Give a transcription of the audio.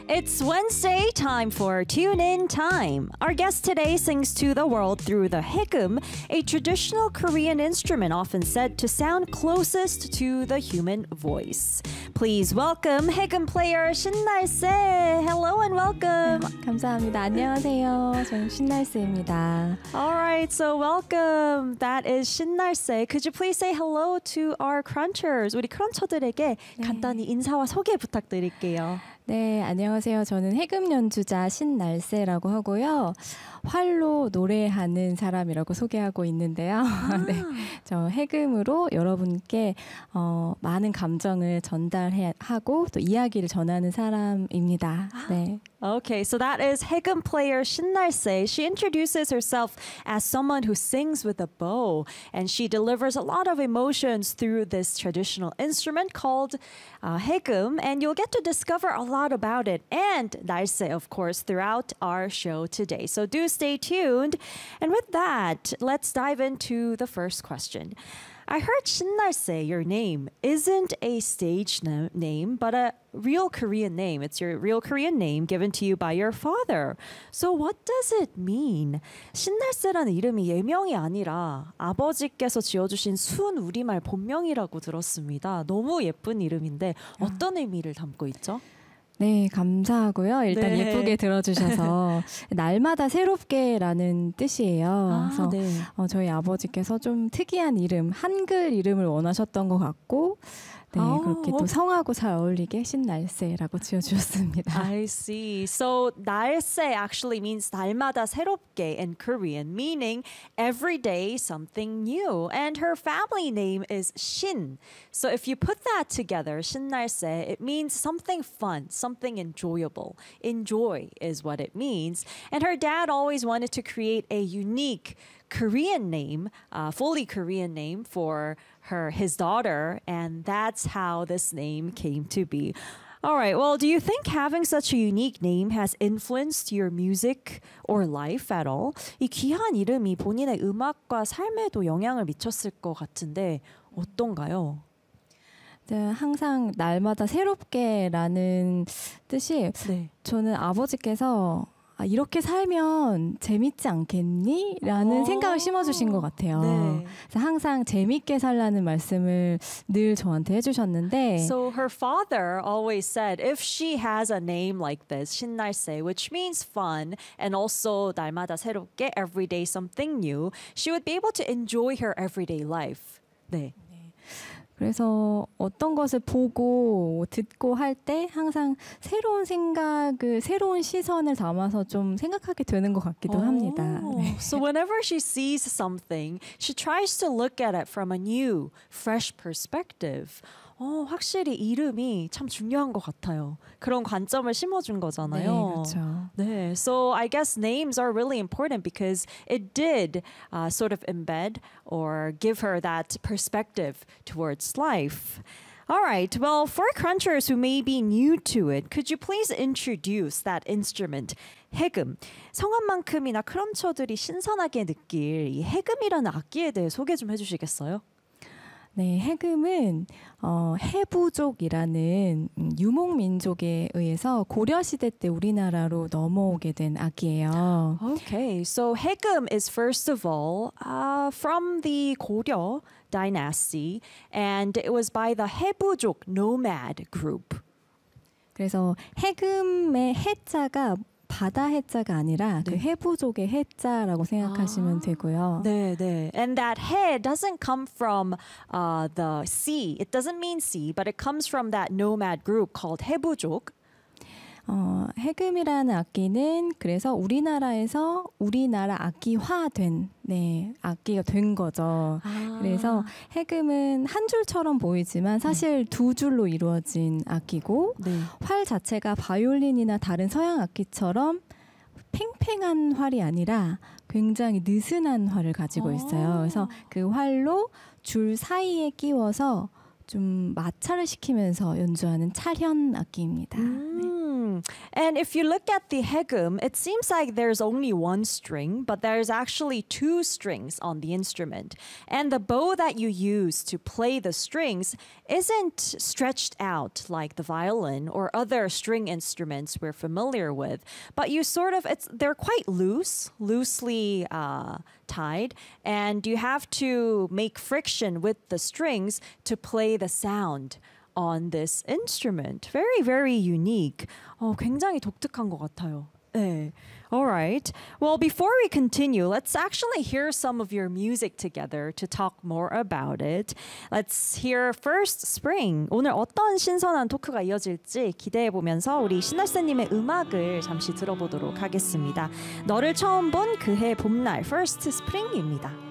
It's Wednesday, time for Tune In Time. Our guest today sings to the world through the haegeum, a traditional Korean instrument often said to sound closest to the human voice. Please welcome haegeum player 신날세. Hello and welcome. 감사합니다. 안녕하세요. 저는 신날세입니다. All right, so welcome. That is 신날세. Could you please say hello to our crunchers? 우리 크런처들에게 간단히 인사와 소개 부탁드릴게요. 네, 안녕하세요. 저는 해금 연주자 신날세라고 하고요. 활로 노래하는 사람이라고 소개하고 있는데요. 네, 저 해금으로 여러분께 많은 감정을 전달하고 또 이야기를 전하는 사람입니다. 네. Okay, so that is haegeum player 신날세. She introduces herself as someone who sings with a bow, and she delivers a lot of emotions through this traditional instrument called haegeum, and you'll get to discover a lot about it and 날세, of course, throughout our show today. So do stay tuned. And with that, let's dive into the first question. I heard 신날세, your name, isn't a stage name, but a real Korean name. It's your real Korean name given to you by your father. So what does it mean? 신날세라는 이름이 예명이 아니라 아버지께서 지어주신 순 우리말 본명이라고 들었습니다. 너무 예쁜 이름인데 어떤 의미를 담고 있죠? 네, 감사하고요. 일단 네. 예쁘게 들어주셔서 날마다 새롭게라는 뜻이에요. 그래서 네. 저희 아버지께서 좀 특이한 이름, 한글 이름을 원하셨던 것 같고 네, 그렇게 또 성하고 잘 어울리게 신날세라고 지어주셨습니다. I see. So 날세 actually means 날마다 새롭게 in Korean, meaning every day something new. And her family name is Shin. So if you put that together, 신날세, it means something fun, something enjoyable. Enjoy is what it means. And her dad always wanted to create a unique Korean name, fully Korean name for his daughter, and that's how this name came to be. All right, well, do you think having such a unique name has influenced your music or life at all? 이 귀한 이름이 본인의 음악과 삶에도 영향을 미쳤을 것 같은데 어떤가요? 네, 항상 날마다 새롭게라는 뜻이 네. 저는 아버지께서 이렇게 살면 재밌지 않겠니? 라는 생각을 심어주신 것 같아요. 네. 그래서 항상 재밌게 살라는 말씀을 늘 저한테 해주셨는데 So her father always said if she has a name like this, 신날세, which means fun and also 날마다 새롭게, every day something new, she would be able to enjoy her everyday life. 네. 그래서 어떤 것을 보고 듣고 할 때 항상 새로운 생각을, 새로운 시선을 담아서 좀 생각하게 되는 것 같기도 합니다. 네. So whenever she sees something, she tries to look at it from a new, fresh perspective. 확실히 이름이 참 중요한 것 같아요. 그런 관점을 심어준 거잖아요. 네, 그렇죠. 네, so I guess names are really important because it did sort of embed or give her that perspective towards life. All right, well, for crunchers who may be new to it, could you please introduce that instrument, haegeum? 성함만큼이나 크런처들이 신선하게 느낄 이 haegeum이라는 악기에 대해 소개 좀 해주시겠어요? 네, 해금은 해부족이라는 유목민족에 의해서 고려시대 때 우리나라로 넘어오게 된 악기예요. Okay, so haegeum is first of all from the Goryeo dynasty, and it was by the 해부족 nomad group. 그래서 해금의 해자가 바다 해자가 아니라 그 해부족의 해자라고 생각하시면 되고요. 네, 네. And that 해 doesn't come from the sea. It doesn't mean sea, but it comes from that nomad group called 해부족. 해금이라는 악기는 그래서 우리나라에서 우리나라 악기화된 악기가 된 거죠. 그래서 해금은 한 줄처럼 보이지만 사실 두 줄로 이루어진 악기고 활 자체가 바이올린이나 다른 서양 악기처럼 팽팽한 활이 아니라 굉장히 느슨한 활을 가지고 있어요. 그래서 그 활로 줄 사이에 끼워서 좀 마찰을 시키면서 연주하는 찰현 악기입니다. And if you look at the haegeum, it seems like there's only one string, but there's actually two strings on the instrument. And the bow that you use to play the strings isn't stretched out like the violin or other string instruments we're familiar with, but you they're quite loosely tied, and you have to make friction with the strings to play the sound on this instrument. Very, very unique. 굉장히 독특한 것 같아요. 네. All right. Well, before we continue, let's actually hear some of your music together to talk more about it. Let's hear first Spring. 오늘 어떤 신선한 토크가 이어질지 기대해보면서 우리 신날새님의 음악을 잠시 들어보도록 하겠습니다. 너를 처음 본 그해 봄날, First Spring입니다.